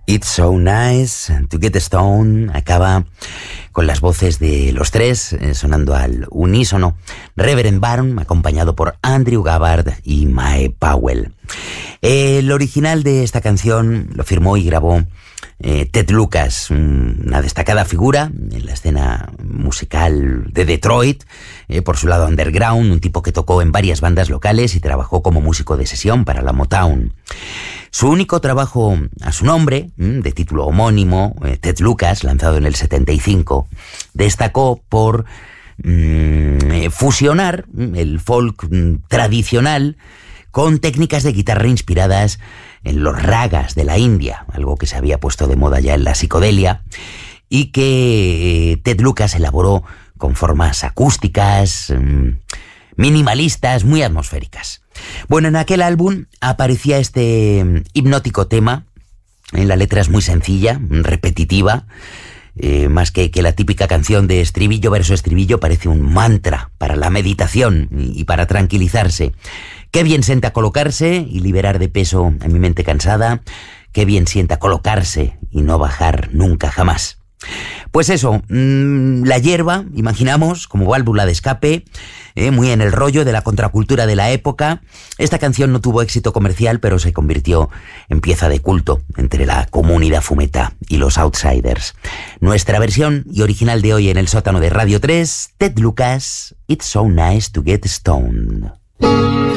It's So Nice to Get Stoned acaba con las voces de los tres sonando al unísono. Reverend Barham, acompañado por Andrew Gabbard y Mae Powell. El original de esta canción lo firmó y grabó Ted Lucas, una destacada figura en la escena musical de Detroit, por su lado underground, un tipo que tocó en varias bandas locales y trabajó como músico de sesión para la Motown. Su único trabajo a su nombre, de título homónimo, Ted Lucas, lanzado en el 75, destacó por fusionar el folk tradicional con técnicas de guitarra inspiradas en los ragas de la India, algo que se había puesto de moda ya en la psicodelia, y que Ted Lucas elaboró con formas acústicas, minimalistas, muy atmosféricas. Bueno, en aquel álbum aparecía este hipnótico tema. La letra es muy sencilla, repetitiva, más que la típica canción de estribillo verso estribillo, parece un mantra para la meditación y para tranquilizarse. Qué bien sienta colocarse y liberar de peso en mi mente cansada. Qué bien sienta colocarse y no bajar nunca jamás. Pues eso, la hierba, imaginamos, como válvula de escape, muy en el rollo de la contracultura de la época. Esta canción no tuvo éxito comercial, pero se convirtió en pieza de culto entre la comunidad fumeta y los outsiders. Nuestra versión y original de hoy en el sótano de Radio 3, Ted Lucas, It's So Nice to Get Stoned.